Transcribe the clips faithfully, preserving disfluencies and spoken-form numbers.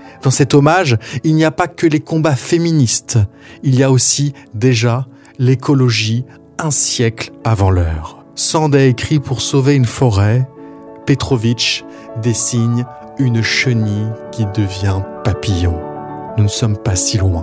Dans cet hommage, il n'y a pas que les combats féministes, il y a aussi déjà l'écologie un siècle avant l'heure. Sand a écrit pour sauver une forêt, Petrovitch dessine une chenille qui devient papillon. Nous ne sommes pas si loin.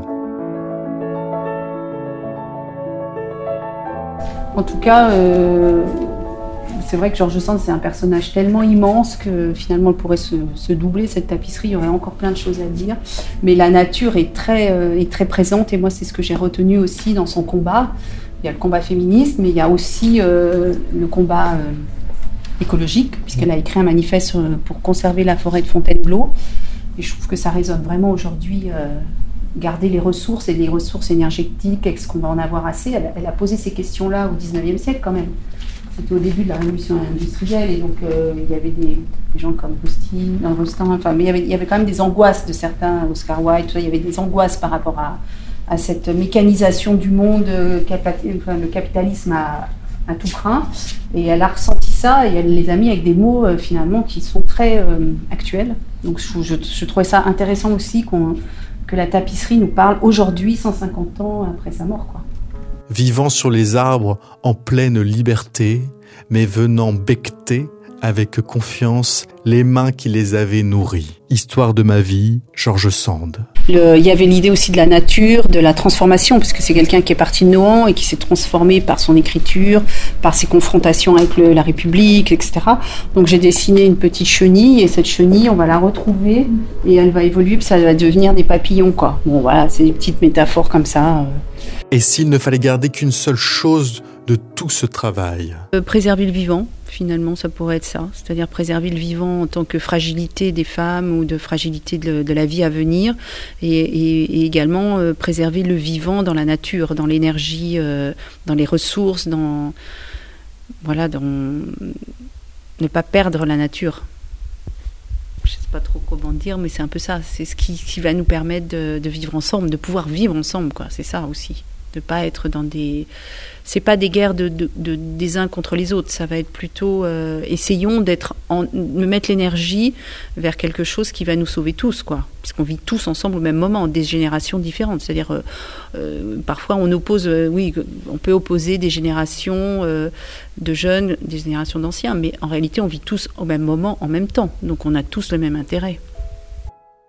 En tout cas, euh, c'est vrai que George Sand, c'est un personnage tellement immense que finalement, elle pourrait se, se doubler, cette tapisserie. Il y aurait encore plein de choses à dire. Mais la nature est très, euh, est très présente et moi, c'est ce que j'ai retenu aussi dans son combat. Il y a le combat féministe, mais il y a aussi euh, le combat euh, écologique, puisqu'elle a écrit un manifeste pour conserver la forêt de Fontainebleau. Et je trouve que ça résonne vraiment aujourd'hui. Euh, garder les ressources et les ressources énergétiques, est-ce qu'on va en avoir assez? elle, elle a posé ces questions-là au dix-neuvième siècle quand même. C'était au début de la révolution industrielle et donc euh, il y avait des, des gens comme Rustin, non, Rustin, enfin, mais il y, avait, il y avait quand même des angoisses de certains, Oscar Wilde, il y avait des angoisses par rapport à, à cette mécanisation du monde, enfin, le capitalisme à, à tout crin. Et elle a ressenti ça et elle les a mis avec des mots euh, finalement qui sont très euh, actuels. Donc je, je, je trouvais ça intéressant aussi qu'on que la tapisserie nous parle aujourd'hui, cent cinquante ans après sa mort, quoi. Vivant sur les arbres en pleine liberté, mais venant becqueter avec confiance les mains qui les avaient nourris. Histoire de ma vie, George Sand. Le, il y avait l'idée aussi de la nature, de la transformation, parce que c'est quelqu'un qui est parti de Nohant et qui s'est transformé par son écriture, par ses confrontations avec le, la République, et cetera. Donc j'ai dessiné une petite chenille, et cette chenille, on va la retrouver, et elle va évoluer, puis ça va devenir des papillons, quoi. Bon, voilà, c'est des petites métaphores comme ça. Et s'il ne fallait garder qu'une seule chose de tout ce travail? euh, Préserver le vivant, finalement, ça pourrait être ça. C'est-à-dire préserver le vivant en tant que fragilité des femmes ou de fragilité de, de la vie à venir. Et, et, et également euh, préserver le vivant dans la nature, dans l'énergie, euh, dans les ressources, dans... Voilà, dans... ne pas perdre la nature. Je ne sais pas trop comment dire, mais c'est un peu ça. C'est ce qui, qui va nous permettre de, de vivre ensemble, de pouvoir vivre ensemble, quoi. C'est ça aussi. De ne pas être dans des... C'est pas des guerres de, de, de, des uns contre les autres. Ça va être plutôt... Euh, essayons d'être en, de mettre l'énergie vers quelque chose qui va nous sauver tous, quoi. Parce qu'on vit tous ensemble au même moment, des générations différentes. C'est-à-dire, euh, euh, parfois on oppose... Euh, oui, on peut opposer des générations euh, de jeunes, des générations d'anciens, mais en réalité on vit tous au même moment, en même temps. Donc on a tous le même intérêt.